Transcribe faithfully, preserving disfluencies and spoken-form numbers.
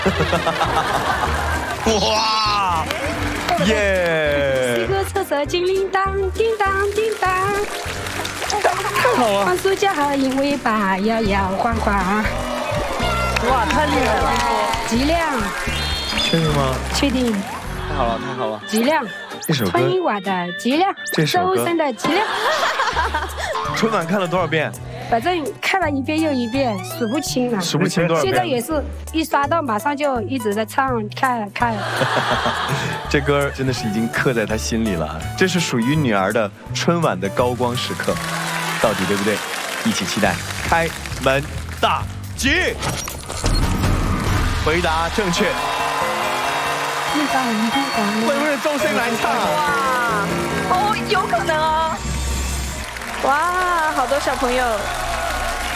哇，耶！ 一个车车金铃当，叮当叮当。 好啊！ 黄鼠夹和银尾巴，摇摇晃晃。 哇，太厉害了！ 脊梁。 确定吗？ 确定。 太好了，太好了！ 脊梁。 这首歌。 春晚的脊梁。 这首歌。 周深的脊梁。 春晚看了多少遍？ 反正看了一遍又一遍，数不清了。 数不清多少遍。 现在也是一刷到马上就一直在唱，看看。 这歌真的是已经刻在他心里了。这是属于女儿的春晚的高光时刻，到底对不对？一起期待。开门大吉，回答正确。会不会周深来唱？ 哇，哦，有可能哦。哇，好多小朋友。